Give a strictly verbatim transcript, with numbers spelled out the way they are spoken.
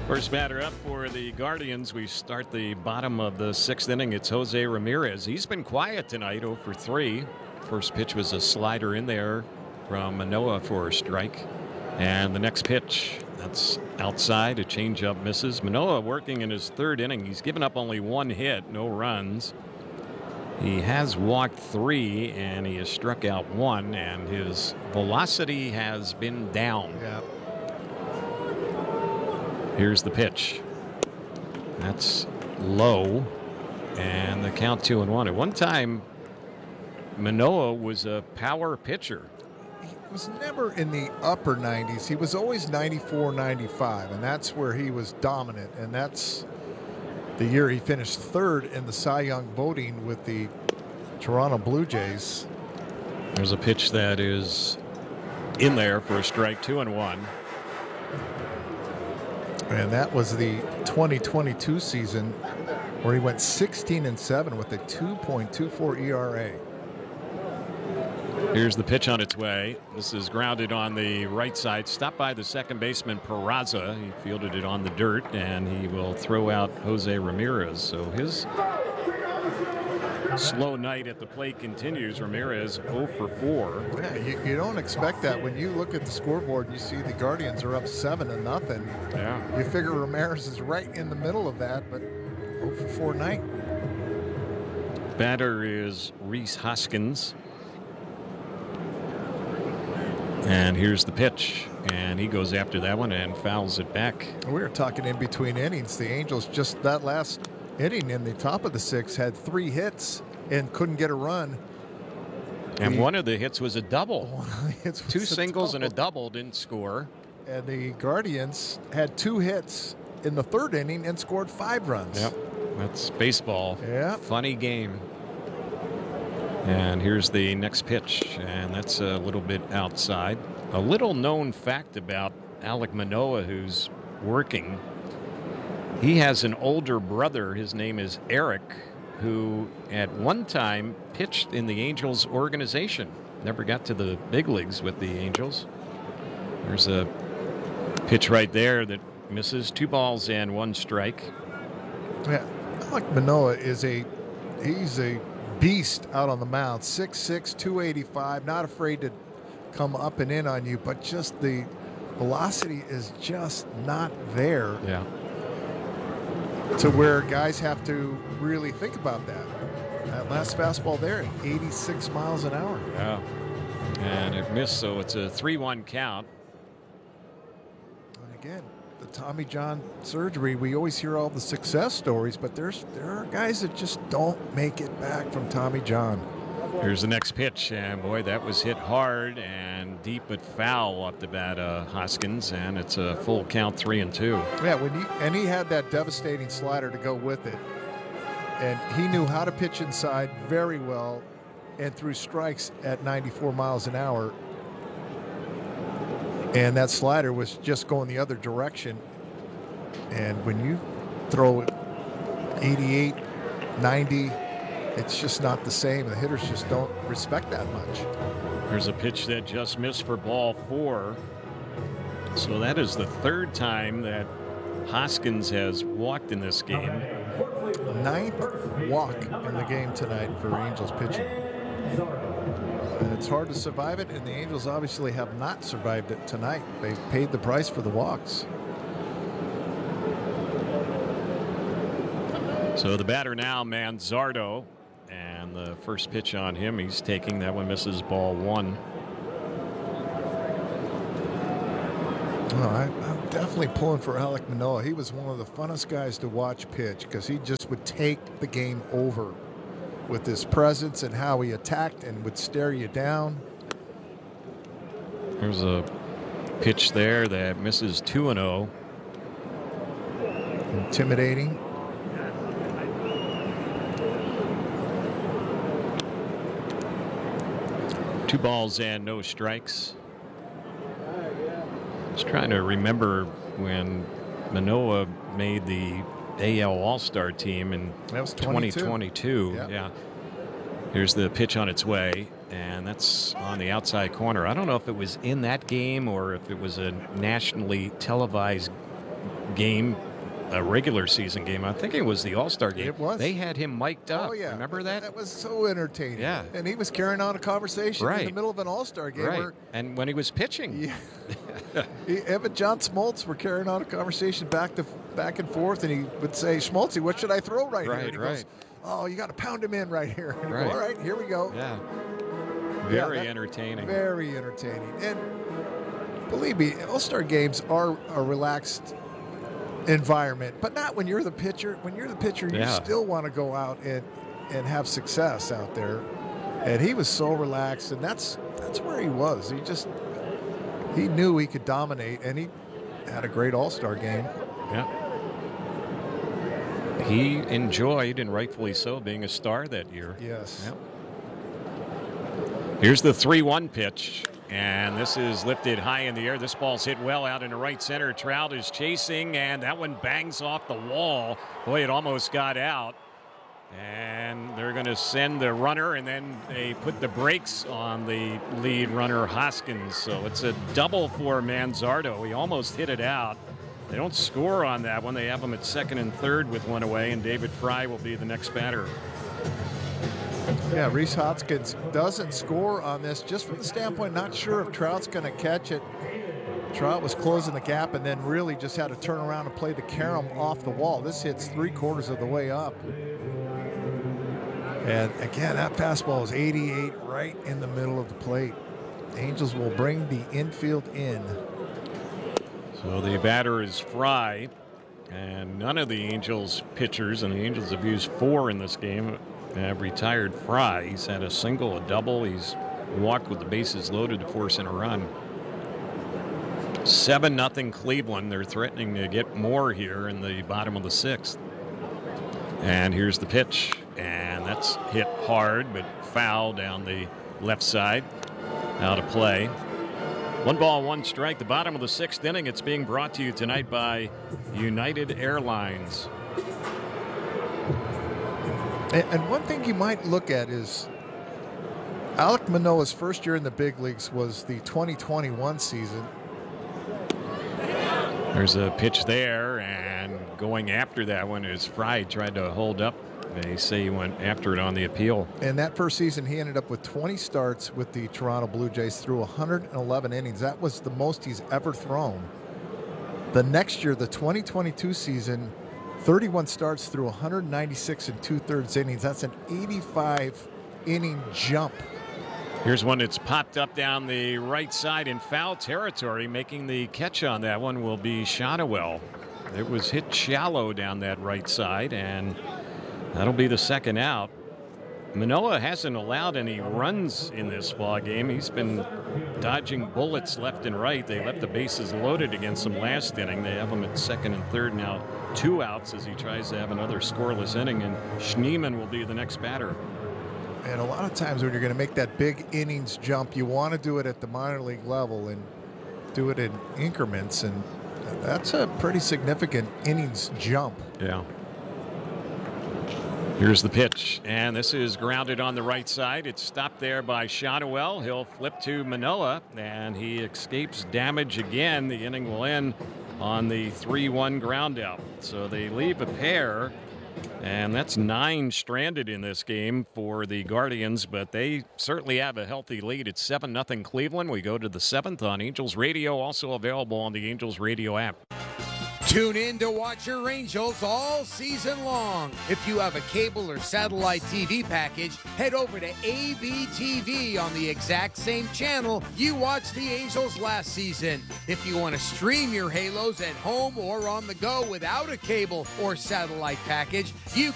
First batter up for the Guardians. We start the bottom of the sixth inning. It's Jose Ramirez. He's been quiet tonight, oh for three. First pitch was a slider in there from Manoah for a strike. And the next pitch, that's outside. A changeup misses. Manoah working in his third inning. He's given up only one hit, no runs. He has walked three, and he has struck out one, and his velocity has been down. Yeah. Here's the pitch. That's low, and the count two and one. At one time, Manoah was a power pitcher. He was never in the upper nineties. He was always ninety-four, ninety-five, and that's where he was dominant. And that's the year he finished third in the Cy Young voting with the Toronto Blue Jays. There's a pitch that is in there for a strike, two and one. And that was the twenty twenty-two season where he went sixteen and seven with a two point two four E R A. Here's the pitch on its way. This is grounded on the right side. Stopped by the second baseman, Peraza. He fielded it on the dirt, and he will throw out Jose Ramirez. So his slow night at the plate continues. Ramirez oh for four. Yeah, you, you don't expect that when you look at the scoreboard and you see the Guardians are up seven to nothing. Yeah. You figure Ramirez is right in the middle of that, but oh for four night. Batter is Rhys Hoskins. And here's the pitch, and he goes after that one and fouls it back. We were talking in between innings. The Angels just that last inning in the top of the sixth had three hits and couldn't get a run. And the, one of the hits was a double. One of the hits was two a singles double. and a double, didn't score. And the Guardians had two hits in the third inning and scored five runs. Yep, that's baseball. Yeah. Funny game. And here's the next pitch, and that's a little bit outside. A little known fact about Alek Manoah, who's working. He has an older brother. His name is Eric, who at one time pitched in the Angels organization. Never got to the big leagues with the Angels. There's a pitch right there that misses. Two balls and one strike. Yeah, Alek Manoah is a, he's a beast out on the mound. six six, two eighty-five, not afraid to come up and in on you, but just the velocity is just not there. Yeah. To where guys have to really think about that. That last fastball there at eighty-six miles an hour. Yeah. And it missed, so it's a three one count. And again, the Tommy John surgery, we always hear all the success stories, but there's there are guys that just don't make it back from Tommy John. Here's the next pitch, and boy, that was hit hard and deep but foul off the bat of Hoskins, and it's a full count, three and two. Yeah, when he and he had that devastating slider to go with it, and he knew how to pitch inside very well, and threw strikes at ninety-four miles an hour. And that slider was just going the other direction. And when you throw it eighty-eight, ninety, it's just not the same. The hitters just don't respect that much. There's a pitch that just missed for ball four. So that is the third time that Hoskins has walked in this game. Ninth walk in the game tonight for Angels pitching. And it's hard to survive it, and the Angels obviously have not survived it tonight. They've paid the price for the walks. So the batter now, Manzardo, and the first pitch on him, he's taking that one, misses ball one. Oh, I, I'm definitely pulling for Alek Manoah. He was one of the funnest guys to watch pitch because he just would take the game over with his presence and how he attacked and would stare you down. There's a pitch there that misses two and oh. Intimidating. Two balls and no strikes. I was trying to remember when Manoah made the A L All-Star team in That was twenty twenty-two. twenty-two. Yeah. Yeah. Here's the pitch on its way, and that's on the outside corner. I don't know if it was in that game or if it was a nationally televised game, a regular season game. I think it was the All-Star game. It was. They had him mic'd up. Oh, yeah. Remember that? That was so entertaining. Yeah. And he was carrying on a conversation Right. in the middle of an All-Star game. Right. Where, And when he was pitching. yeah. he, him and John Smoltz were carrying on a conversation back to back and forth, and he would say, Schmaltzy, what should I throw right, Right, here? And he right. goes, oh, you got to pound him in right here. And Right. All right, here we go. Yeah. Yeah, Very that- entertaining. Very entertaining. And believe me, All-Star games are a relaxed environment, but not when you're the pitcher. When you're the pitcher, you Yeah. still want to go out and, and have success out there. And he was so relaxed, and that's that's where he was. He just he knew he could dominate, and he had a great All-Star game. Yeah. He enjoyed, and rightfully so, being a star that year. Yes. Yep. Here's the three one pitch, and this is lifted high in the air. This ball's hit well out into right center. Trout is chasing, and that one bangs off the wall. Boy, it almost got out. And they're going to send the runner, and then they put the brakes on the lead runner, Hoskins. So it's a double for Manzardo. He almost hit it out. They don't score on that one. They have him at second and third with one away, and David Fry will be the next batter. Yeah, Rhys Hoskins doesn't score on this, just from the standpoint, not sure if Trout's going to catch it. Trout was closing the gap and then really just had to turn around and play the carom off the wall. This hits three quarters of the way up. And again, that fastball is eighty-eight right in the middle of the plate. Angels will bring the infield in. So the batter is Fry, and none of the Angels pitchers, and the Angels have used four in this game, have retired Fry. He's had a single, a double. He's walked with the bases loaded to force in a run. seven nothing Cleveland. They're threatening to get more here in the bottom of the sixth. And here's the pitch, and that's hit hard, but foul down the left side. Out of play. One ball, one strike. The bottom of the sixth inning. It's being brought to you tonight by United Airlines. And, and one thing you might look at is Alek Manoah's first year in the big leagues was the twenty twenty-one season. There's a pitch there, and going after that one is Fry. Tried to hold up. They say he went after it on the appeal. And that first season, he ended up with twenty starts with the Toronto Blue Jays through one hundred eleven innings. That was the most he's ever thrown. The next year, the twenty twenty-two season, thirty-one starts through one hundred ninety-six and two-thirds innings. That's an eighty-five inning jump. Here's one that's popped up down the right side in foul territory. Making the catch on that one will be Shadowell. It was hit shallow down that right side, and that'll be the second out. Manoah hasn't allowed any runs in this ball game. He's been dodging bullets left and right. They left the bases loaded against him last inning. They have him at second and third now, two outs as he tries to have another scoreless inning, and Schneemann will be the next batter. And a lot of times when you're going to make that big innings jump, you want to do it at the minor league level and do it in increments, and that's a pretty significant innings jump. Yeah. Here's the pitch, and this is grounded on the right side. It's stopped there by Shadowell. He'll flip to Manoah, and he escapes damage again. The inning will end on the three one ground out. So they leave a pair, and that's nine stranded in this game for the Guardians, but they certainly have a healthy lead. It's seven nothing Cleveland. We go to the seventh on Angels Radio, also available on the Angels Radio app. Tune in to watch your Angels all season long. If you have a cable or satellite T V package, head over to A B T V on the exact same channel you watched the Angels last season. If you want to stream your Halos at home or on the go without a cable or satellite package, you